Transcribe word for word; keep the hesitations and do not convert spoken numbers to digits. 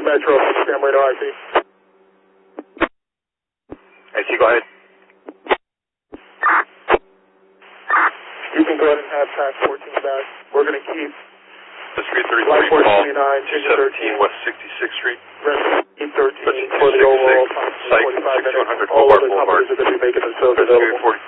Metro, Sam Radar I C. I C, go ahead. You can go ahead and have tax fourteen back. We're going to keep The three thirty-three call, two seventeen West sixty-sixth Street. eight thirteen for the overall time. Site, sixty-one hundred All Hobart other Boulevard. companies are going to be making themselves Rescue available.